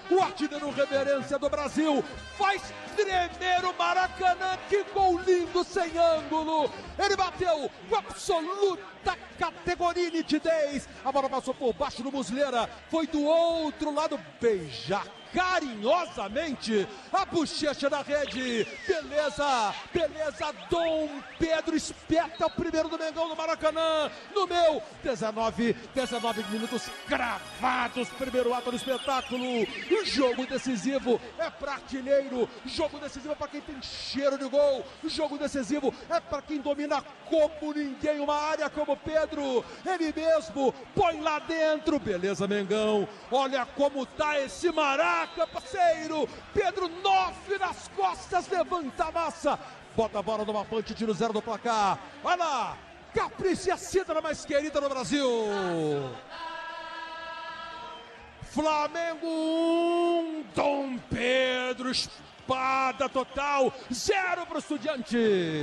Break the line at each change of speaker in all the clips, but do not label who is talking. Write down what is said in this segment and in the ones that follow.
o artilheiro reverência do Brasil, faz tremer o Maracanã, que gol lindo, sem ângulo, ele bateu com absoluta categoria e nitidez, a bola passou por baixo do Muslera, foi do outro lado, beijar carinhosamente a bochecha da rede, beleza, Dom Pedro espeta o primeiro do Mengão no Maracanã, no meu, 19 minutos cravados, primeiro ato do espetáculo, jogo decisivo é para artilheiro, jogo decisivo é para quem tem cheiro de gol, jogo decisivo é para quem domina como ninguém uma área como Pedro, ele mesmo põe lá dentro, beleza Mengão, olha como tá esse Maraca, parceiro, Pedro 9 nas costas, levanta a massa, bota a bola numa ponte, tiro 0 do placar, vai lá, Caprice, a cidra mais querida no Brasil. Flamengo 1, Dom Pedro, espada total, 0 para o Estudiante.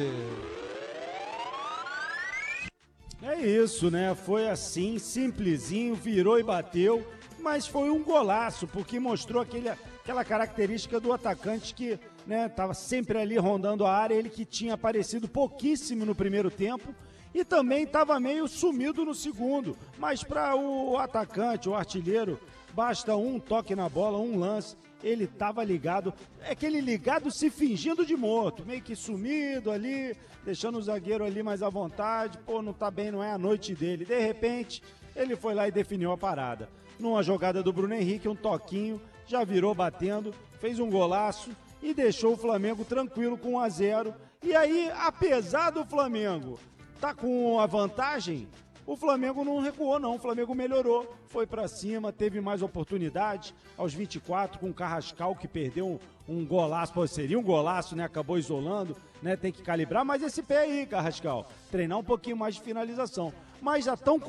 É isso, né? Foi assim, simplesinho, virou e bateu, mas foi um golaço, porque mostrou aquela característica do atacante que, né, estava sempre ali rondando a área, ele que tinha aparecido pouquíssimo no primeiro tempo e também estava meio sumido no segundo, mas para o atacante, o artilheiro, basta um toque na bola, um lance, ele estava ligado, é aquele ligado se fingindo de morto, meio que sumido ali, deixando o zagueiro ali mais à vontade, pô, não tá bem, não é a noite dele, de repente ele foi lá e definiu a parada. Numa jogada do Bruno Henrique, um toquinho, já virou batendo, fez um golaço e deixou o Flamengo tranquilo com 1-0. E aí, apesar do Flamengo tá com a vantagem, o Flamengo não recuou não, o Flamengo melhorou, foi pra cima, teve mais oportunidades, aos 24 com o Carrascal que perdeu um golaço, pô, seria um golaço, né, acabou isolando, né, tem que calibrar, mas esse pé aí, Carrascal, treinar um pouquinho mais de finalização, mas já tão